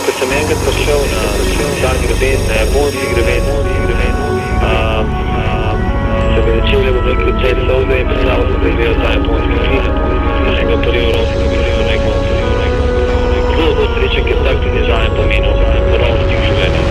ko sem enkrat prišel na star greben, na japonski greben, sem začel, da bom rekel, cel solde in predstavil sem, da je ta japonski film, sem ga prvi evropski